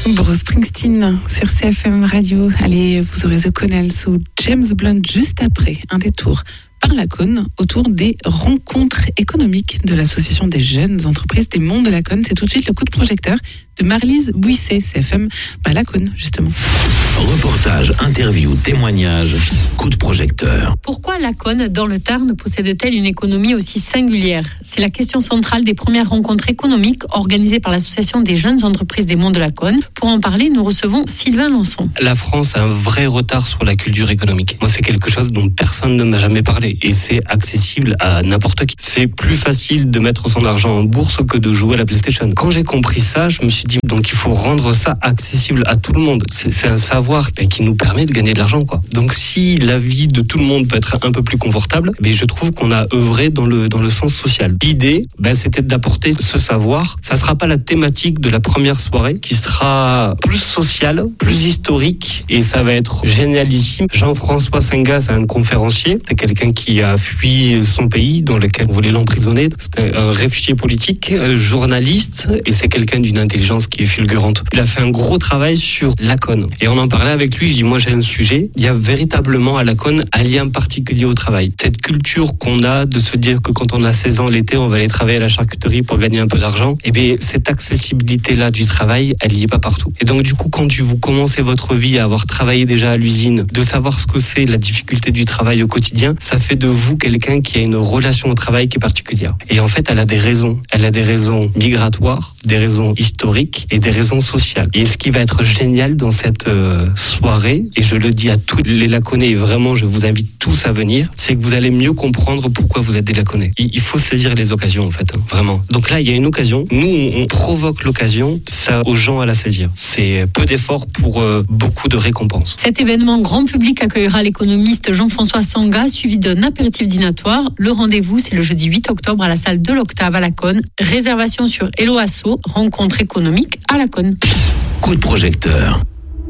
Bruce Springsteen sur CFM Radio. Allez, vous aurez The Connells ou James Blunt juste après un détour par Lacaune autour des rencontres économiques de l'Association des jeunes entreprises des Monts de Lacaune. C'est tout de suite le coup de projecteur de Marlise Bouisset, CFM Lacaune, justement. Reportage, interview, témoignage, coup de projecteur. Pourquoi Lacaune, dans le Tarn, possède-t-elle une économie aussi singulière ? C'est la question centrale des premières rencontres économiques organisées par l'Association des jeunes entreprises des Monts de Lacaune. Pour en parler, nous recevons Sylvain Lançon. La France a un vrai retard sur la culture économique. Moi, c'est quelque chose dont personne ne m'a jamais parlé et c'est accessible à n'importe qui. C'est plus facile de mettre son argent en bourse que de jouer à la PlayStation. Quand j'ai compris ça, je me suis dit, donc il faut rendre ça accessible à tout le monde. C'est un savoir qui nous permet de gagner de l'argent, quoi. Donc si la vie de tout le monde peut être un peu plus confortable, je trouve qu'on a œuvré dans le sens social. L'idée, c'était d'apporter ce savoir. Ça sera pas la thématique de la première soirée, qui sera plus sociale, plus historique, et ça va être génialissime. Jean-François Senga, c'est un conférencier. C'est quelqu'un qui a fui son pays, dans lequel on voulait l'emprisonner. C'est un réfugié politique, journaliste, et c'est quelqu'un d'une intelligence qui est fulgurante. Il a fait un gros travail sur Lacaune. Et on en parlait avec lui, je dis, moi j'ai un sujet, il y a véritablement à Lacaune un lien particulier au travail. Cette culture qu'on a de se dire que quand on a 16 ans l'été, on va aller travailler à la charcuterie pour gagner un peu d'argent, cette accessibilité-là du travail, elle n'y est pas partout. Et donc du coup, quand vous commencez votre vie à avoir travaillé déjà à l'usine, de savoir ce que c'est la difficulté du travail au quotidien, ça fait de vous quelqu'un qui a une relation au travail qui est particulière. Et en fait, elle a des raisons. Elle a des raisons migratoires, des raisons historiques et des raisons sociales. Et ce qui va être génial dans cette soirée, et je le dis à tous les Lacaunais, et vraiment je vous invite tous à venir, c'est que vous allez mieux comprendre pourquoi vous êtes des Lacaunais. Il faut saisir les occasions en fait, vraiment. Donc là, il y a une occasion, nous on provoque l'occasion, ça aux gens à la saisir. C'est peu d'efforts pour beaucoup de récompenses. Cet événement grand public accueillera l'économiste Jean-François Senga, suivi d'un apéritif dînatoire. Le rendez-vous, c'est le jeudi 8 octobre à la salle de l'Octave à Lacaune. Réservation sur Hello Asso, rencontre économique à Lacaune. Coup de projecteur.